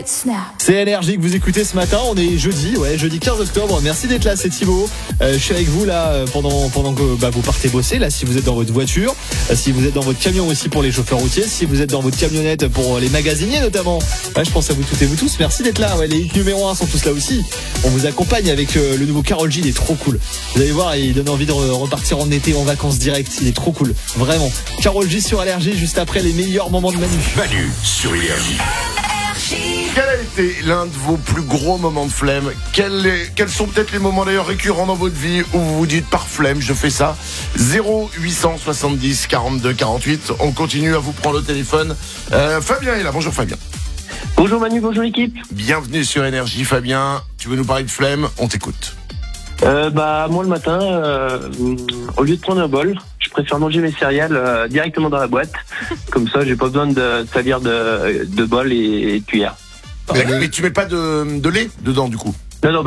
C'est Énergie que vous écoutez ce matin. On est jeudi 15 octobre. Merci d'être là, c'est Thibaut. Je suis avec vous là pendant que vous partez bosser. Là, si vous êtes dans votre voiture, si vous êtes dans votre camion aussi pour les chauffeurs routiers, si vous êtes dans votre camionnette pour les magasiniers notamment. Je pense à vous toutes et vous tous. Merci d'être là. Les hits numéro 1 sont tous là aussi. On vous accompagne avec le nouveau Karol G. Il est trop cool. Vous allez voir, il donne envie de repartir en été en vacances direct. Il est trop cool, vraiment. Karol G sur Énergie juste après les meilleurs moments de Manu. Manu sur Énergie. Quel a été l'un de vos plus gros moments de flemme? Quels sont peut-être les moments d'ailleurs récurrents dans votre vie où vous vous dites par flemme je fais ça? 0870 42 48. On continue à vous prendre au téléphone. Fabien est là. Bonjour Fabien. Bonjour Manu, bonjour l'équipe. Bienvenue sur Énergie Fabien. Tu veux nous parler de flemme? On t'écoute. Moi le matin, au lieu de prendre un bol, je préfère manger mes céréales directement dans la boîte. Comme ça, j'ai pas besoin de salir de bol et de cuillère. Mais tu mets pas de lait dedans du coup? Non.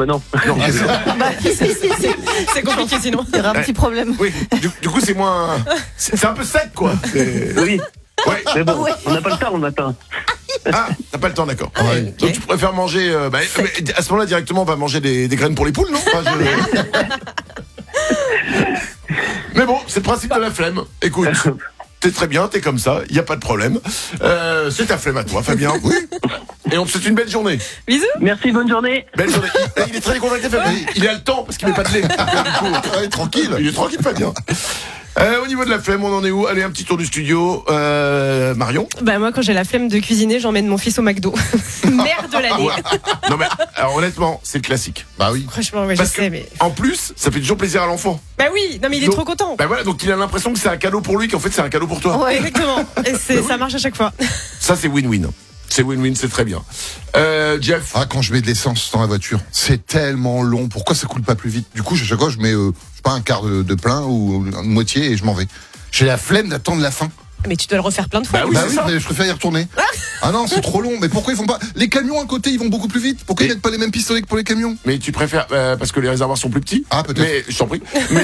C'est compliqué sinon. Il y aura un petit problème. Oui, du coup c'est moins... C'est un peu sec quoi. Oui. Ouais. Mais bon, on n'a pas le temps le matin. Ah, t'as pas le temps, d'accord. Ouais. Donc tu préfères manger... mais à ce moment-là, directement, on va manger des graines pour les poules, non? Mais bon, c'est le principe de la flemme. Écoute, t'es très bien, t'es comme ça, y a pas de problème. C'est ta flemme à toi, Fabien. Oui. Et on te souhaite une belle journée. Bisous. Merci, bonne journée. Belle journée. Il est très décontracté, Fabien. Il a le temps parce qu'il met pas de lait. Il est tranquille. Il est tranquille, Fabien. Au niveau de la flemme, on en est où? Allez, un petit tour du studio. Marion? Moi, quand j'ai la flemme de cuisiner, j'emmène mon fils au McDo. Merde de l'année. Non mais, alors honnêtement, c'est le classique. Bah oui. Franchement, je sais, mais... En plus, ça fait toujours plaisir à l'enfant. Bah oui, non mais il est trop content. Bah voilà, donc il a l'impression que c'est un cadeau pour lui, qu'en fait c'est un cadeau pour toi. Ouais, exactement. Et ça marche à chaque fois. Ça, c'est win-win. C'est win-win, c'est très bien. Jeff? Quand je mets de l'essence dans la voiture, c'est tellement long. Pourquoi ça coule pas plus vite? Du coup, chaque fois, je mets pas un quart de plein ou une moitié et je m'en vais. J'ai la flemme d'attendre la fin. Mais tu dois le refaire plein de fois. Bah oui, mais je préfère y retourner. Ah non, c'est trop long. Mais pourquoi ils font pas? Les camions à côté, ils vont beaucoup plus vite. Pourquoi ils mettent pas les mêmes pistolets que pour les camions? Mais tu préfères parce que les réservoirs sont plus petits? Ah, peut-être. Mais je t'en prie. Mais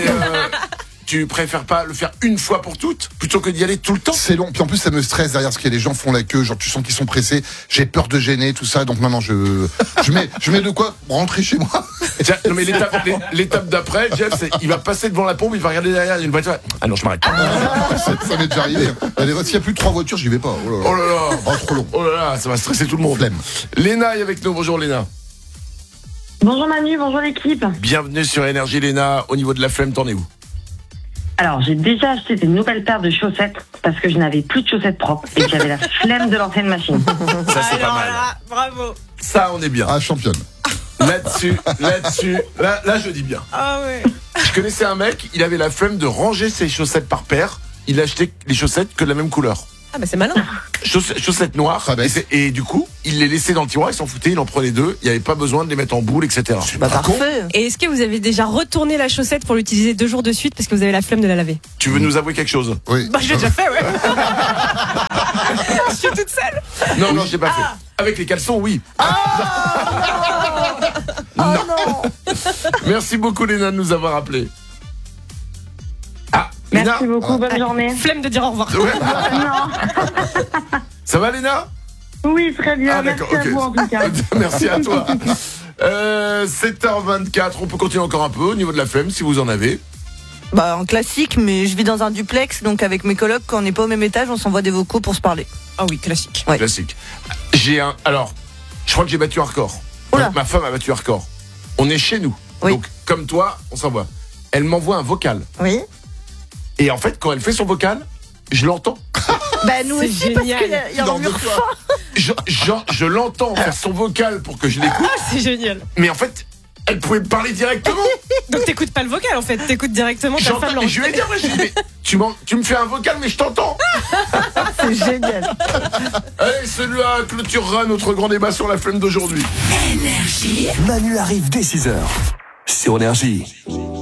tu préfères pas le faire une fois pour toutes plutôt que d'y aller tout le temps? C'est long. Puis en plus, ça me stresse derrière ce qu'il y a. Les gens font la queue. Genre, tu sens qu'ils sont pressés. J'ai peur de gêner, tout ça. Donc maintenant, je mets de quoi rentrer chez moi. Non mais l'étape d'après, Jeff, il va passer devant la pompe, il va regarder derrière, il y a une voiture. Ah non, je m'arrête. Ça m'est déjà arrivé. S'il y a plus de 3 voitures, j'y vais pas. Oh là là. Oh, trop long. Oh là là, ça va stresser tout le monde. Flemme. Léna est avec nous. Bonjour Léna. Bonjour Manu, bonjour l'équipe. Bienvenue sur Énergie Léna. Au niveau de la flemme, t'en es où? Alors, j'ai déjà acheté des nouvelles paires de chaussettes parce que je n'avais plus de chaussettes propres et que j'avais la flemme de l'ancienne machine. Ça, c'est pas mal. Là, bravo. Ça, on est bien. Ah, championne. Là-dessus, là, je dis bien. Ah ouais. Je connaissais un mec, il avait la flemme de ranger ses chaussettes par paire. Il achetait les chaussettes que de la même couleur. Ah bah c'est malin. Chaussettes noires. Et du coup, il les laissait dans le tiroir, il s'en foutait, il en prenait 2. Il n'y avait pas besoin de les mettre en boule, etc. Bah parfait. Et est-ce que vous avez déjà retourné la chaussette pour l'utiliser 2 jours de suite parce que vous avez la flemme de la laver? Tu veux nous avouer quelque chose? Oui. Bah je l'ai déjà fait, ouais. Je suis toute seule. Non, j'ai pas fait. Avec les caleçons, oui. Non. Merci beaucoup Léna de nous avoir appelés. Merci beaucoup, bonne journée. Flemme de dire au revoir. Ouais. Non. Ça va Léna? Oui, très bien. Merci d'accord, à vous en tout cas. Merci à toi. 7h24, on peut continuer encore un peu au niveau de la flemme si vous en avez. En classique, mais je vis dans un duplex, donc avec mes colocs, quand on n'est pas au même étage, on s'envoie des vocaux pour se parler. Ah oui, classique. Ouais. Classique. Alors, je crois que j'ai battu un record. Oula. Ma femme a battu un record. On est chez nous. Oui. Donc, comme toi, on s'envoie. Elle m'envoie un vocal. Oui. Et en fait, quand elle fait son vocal, je l'entends. Nous C'est aussi, génial. parce qu'il y a un mur fin. Je l'entends faire son vocal pour que je l'écoute. Ah, c'est génial. Mais en fait, elle pouvait me parler directement. Donc t'écoutes pas le vocal en fait, t'écoutes directement ta J'entends, femme. et je lui ai dit, mais tu me fais un vocal, mais je t'entends. C'est génial. Allez, celui-là clôturera notre grand débat sur la flemme d'aujourd'hui. Manu arrive dès 6h sur Énergie.